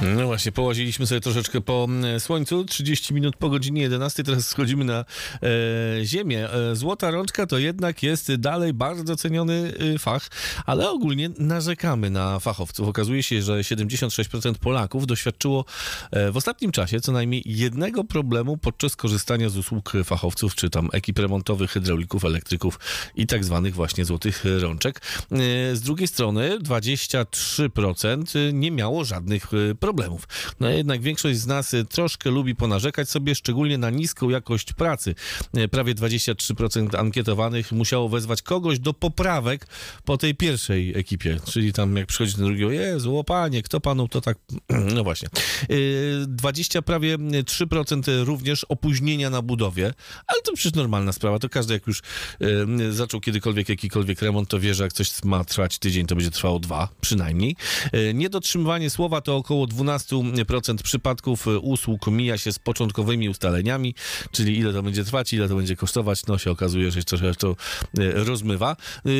No właśnie, połaziliśmy sobie troszeczkę po słońcu, 30 minut po godzinie 11, teraz schodzimy na ziemię. Złota rączka to jednak jest dalej bardzo ceniony fach, ale ogólnie narzekamy na fachowców. Okazuje się, że 76% Polaków doświadczyło w ostatnim czasie co najmniej jednego problemu podczas korzystania z usług fachowców, czy tam ekip remontowych, hydraulików, elektryków i tak zwanych właśnie złotych rączek. Z drugiej strony 23% nie miało żadnych problemów. No jednak większość z nas troszkę lubi ponarzekać sobie, szczególnie na niską jakość pracy. Prawie 23% ankietowanych musiało wezwać kogoś do poprawek po tej pierwszej ekipie, czyli tam jak przychodzi ten drugi, Jezu, panie, kto panu to tak... No właśnie. Prawie 3% również opóźnienia na budowie, ale to przecież normalna sprawa, to każdy jak już zaczął kiedykolwiek jakikolwiek remont, to wie, że jak coś ma trwać tydzień, to będzie trwało 2 przynajmniej. Niedotrzymywanie słowa to około 12% przypadków usług mija się z początkowymi ustaleniami, czyli ile to będzie trwać, ile to będzie kosztować, no się okazuje, że trochę to rozmywa.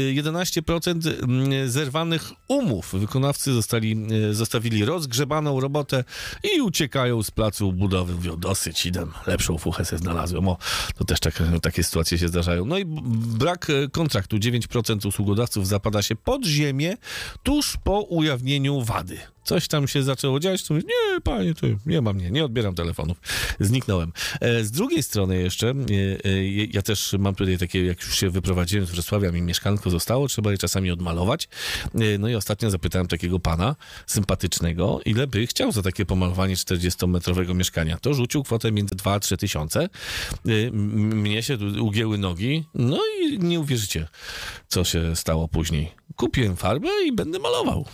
11% zerwanych umów. Wykonawcy zostawili rozgrzebaną robotę i uciekają z placu budowy. Mówią, dosyć, idę, lepszą fuchę sobie znalazłem. O, to też takie sytuacje się zdarzają. No i brak kontraktu. 9% usługodawców zapada się pod ziemię tuż po ujawnieniu wady. Coś tam się zaczęło dziać, to mówię, nie, panie, to nie ma mnie, nie odbieram telefonów. Zniknąłem. Z drugiej strony jeszcze, ja też mam tutaj takie, jak już się wyprowadziłem z Wrocławia, mi mieszkanko zostało, trzeba je czasami odmalować. No i ostatnio zapytałem takiego pana sympatycznego, ile by chciał za takie pomalowanie 40-metrowego mieszkania. To rzucił kwotę między 2 a 3 tysiące. Mnie się ugięły nogi, no i nie uwierzycie, co się stało później. Kupiłem farbę i będę malował.